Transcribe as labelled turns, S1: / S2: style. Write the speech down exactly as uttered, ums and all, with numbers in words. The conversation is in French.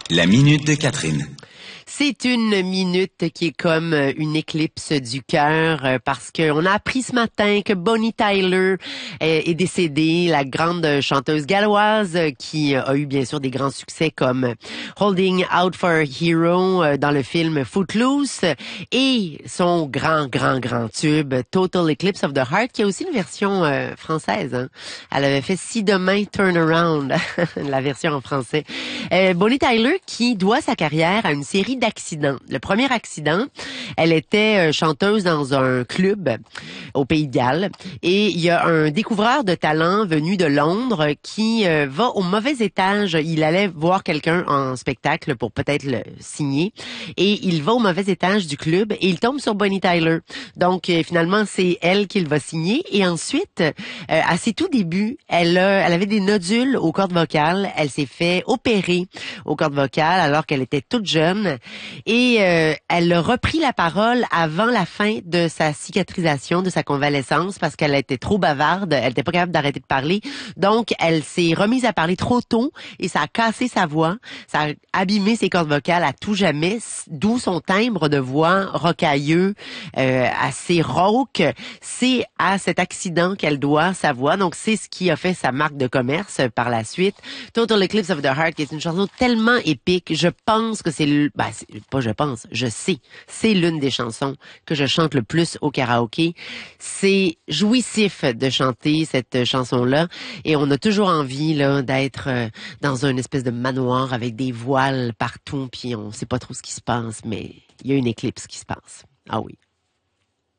S1: La minute de Catherine.
S2: C'est une minute qui est comme une éclipse du cœur parce qu'on a appris ce matin que Bonnie Tyler est décédée, la grande chanteuse galloise qui a eu bien sûr des grands succès comme Holding Out for a Hero dans le film Footloose et son grand, grand, grand tube Total Eclipse of the Heart qui a aussi une version euh, française. Hein. Elle avait fait Si demain Turn Around, la version en français. Euh, Bonnie Tyler qui doit sa carrière à une série d'accidents. Le premier accident, elle était chanteuse dans un club au Pays de Galles et il y a un découvreur de talent venu de Londres qui euh, va au mauvais étage. Il allait voir quelqu'un en spectacle pour peut-être le signer et il va au mauvais étage du club et il tombe sur Bonnie Tyler. Donc euh, finalement, c'est elle qu'il va signer et ensuite, euh, à ses tout débuts, elle, a, elle avait des nodules aux cordes vocales. Elle s'est fait opérer aux cordes vocales alors qu'elle était toute jeune. Et euh, elle a repris la parole avant la fin de sa cicatrisation, de sa convalescence, parce qu'elle était trop bavarde, elle n'était pas capable d'arrêter de parler. Donc, elle s'est remise à parler trop tôt et ça a cassé sa voix, ça a abîmé ses cordes vocales à tout jamais, d'où son timbre de voix rocailleux, euh, assez rauque. C'est à cet accident qu'elle doit sa voix. Donc, c'est ce qui a fait sa marque de commerce par la suite. Total Eclipse of the Heart, qui est une chanson tellement épique, je pense que c'est... Le, ben, c'est pas je pense, je sais, c'est l'une des chansons que je chante le plus au karaoké. C'est jouissif de chanter cette chanson-là et on a toujours envie là d'être euh, dans une espèce de manoir avec des voiles partout puis on sait pas trop ce qui se passe, mais il y a une éclipse qui se passe. Ah oui.